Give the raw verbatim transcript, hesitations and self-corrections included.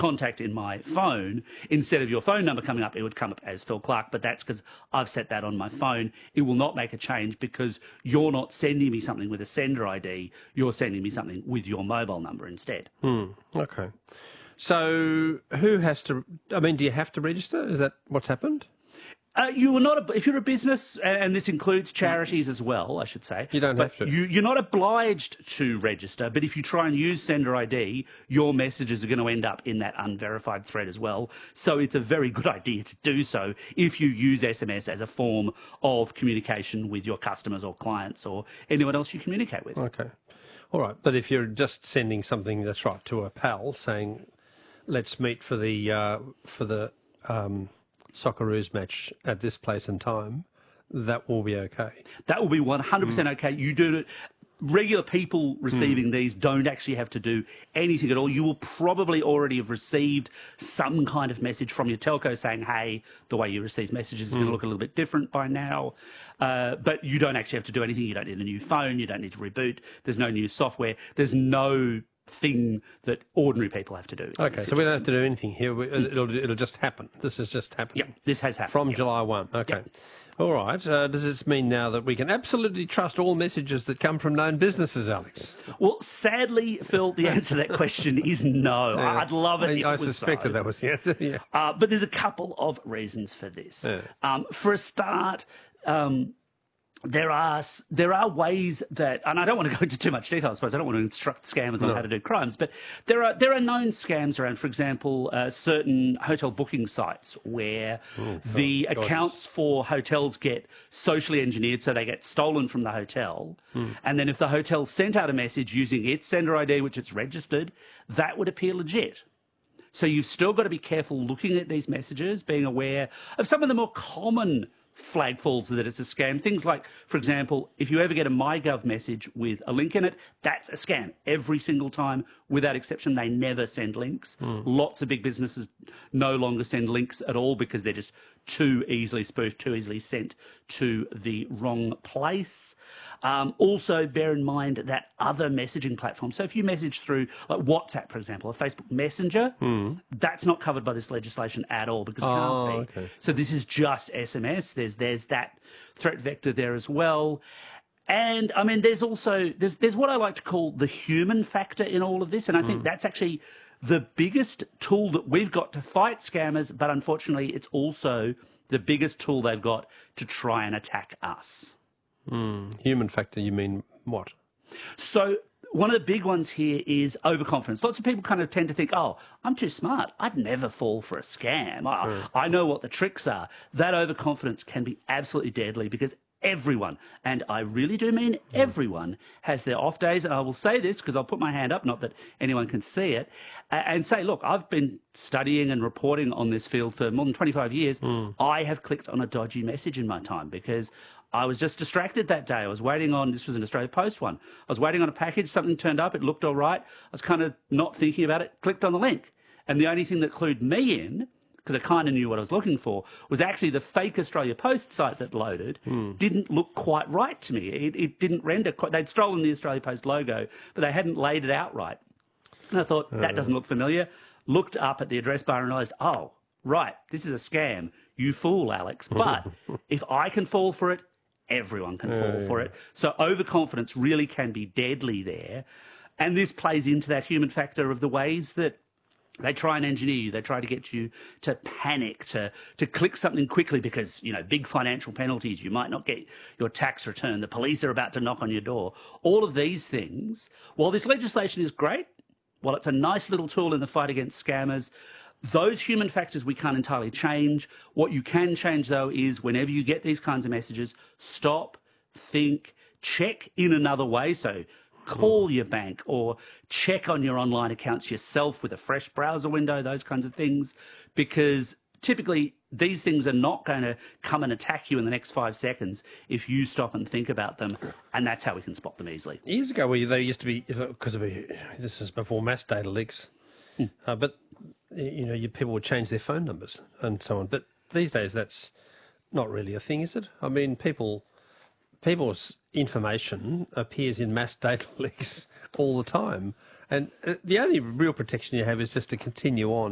contact in my phone, instead of your phone number coming up, it would come up as Phil Clark, but that's because I've set that on my phone. It will not make a change because you're not sending me something with a sender I D, you're sending me something with your mobile number instead. Hmm, okay. So who has to, I mean, do you have to register? Is that what's happened? Uh, you are not, a, if you're a business, and this includes charities as well, I should say. You don't but have to. You, you're not obliged to register, but if you try and use Sender I D, your messages are going to end up in that unverified thread as well. So it's a very good idea to do so if you use S M S as a form of communication with your customers or clients or anyone else you communicate with. Okay. All right. But if you're just sending something, that's right, to a pal saying, let's meet for the, uh, for the, um, Socceroos match at this place and time, that will be okay. That will be one hundred percent mm. okay. You do it. Regular people receiving mm. these don't actually have to do anything at all. You will probably already have received some kind of message from your telco saying, hey, the way you receive messages is mm. going to look a little bit different by now. Uh, but you don't actually have to do anything. You don't need a new phone. You don't need to reboot. There's no new software. There's no thing that ordinary people have to do. Okay, so we don't have to do anything here. We, it'll, it'll just happen. This is just happening. Yeah, this has happened. From yep. July first. Okay. Yep. All right. Uh, does this mean now that we can absolutely trust all messages that come from known businesses, Alex? Well, sadly, Phil, the answer to that question is no. Yeah. I'd love it I, if I it was suspected so. that was the answer, yeah. Uh, but there's a couple of reasons for this. Yeah. Um, for a start, um, There are there are ways that, and I don't want to go into too much detail, I suppose. I don't want to instruct scammers on no. how to do crimes, but there are there are known scams around. For example, uh, certain hotel booking sites where oh, the God. accounts for hotels get socially engineered, so they get stolen from the hotel, mm. and then if the hotel sent out a message using its sender I D, which it's registered, that would appear legit. So you've still got to be careful looking at these messages, being aware of some of the more common flag falls that it's a scam. Things like, for example, if you ever get a MyGov message with a link in it, that's a scam. Every single time, without exception, they never send links. Mm. Lots of big businesses no longer send links at all because they're just too easily spoofed, too easily sent to the wrong place. Um, also, bear in mind that other messaging platforms, so if you message through like WhatsApp, for example, or Facebook Messenger, mm. that's not covered by this legislation at all because it oh, can't be. Okay. So this is just S M S. There's there's that threat vector there as well. And, I mean, there's also, there's, there's what I like to call the human factor in all of this, and I think mm. that's actually the biggest tool that we've got to fight scammers, but unfortunately it's also the biggest tool they've got to try and attack us. Mm. Human factor, you mean what? So one of the big ones here is overconfidence. Lots of people kind of tend to think, oh, I'm too smart. I'd never fall for a scam. I, mm. I know what the tricks are. That overconfidence can be absolutely deadly because everyone, and I really do mean everyone, has their off days. And I will say this because I'll put my hand up, not that anyone can see it, and say, look, I've been studying and reporting on this field for more than twenty-five years. Mm. I have clicked on a dodgy message in my time because I was just distracted that day. I was waiting on, this was an Australia Post one, I was waiting on a package, something turned up, it looked all right. I was kind of not thinking about it, clicked on the link. And the only thing that clued me in, because I kind of knew what I was looking for, was actually the fake Australia Post site that loaded mm. didn't look quite right to me. It, it didn't render quite, they'd stolen the Australia Post logo, but they hadn't laid it out right. And I thought, that doesn't look familiar. Looked up at the address bar and realised, oh, right, this is a scam. You fool, Alex. But if I can fall for it, everyone can fall yeah, for yeah. it. So overconfidence really can be deadly there. And this plays into that human factor of the ways that they try and engineer you. They try to get you to panic, to, to click something quickly because, you know, big financial penalties. You might not get your tax return. The police are about to knock on your door. All of these things, while this legislation is great, while it's a nice little tool in the fight against scammers, those human factors we can't entirely change. What you can change, though, is whenever you get these kinds of messages, stop, think, check in another way. So call your bank or check on your online accounts yourself with a fresh browser window, those kinds of things, because typically these things are not going to come and attack you in the next five seconds if you stop and think about them, and that's how we can spot them easily. Years ago, where there used to be, because of a, this is before mass data leaks, hmm. uh, but you know, you, people would change their phone numbers and so on. But these days, that's not really a thing, is it? I mean, people, people's information appears in mass data leaks all the time, and the only real protection you have is just to continue on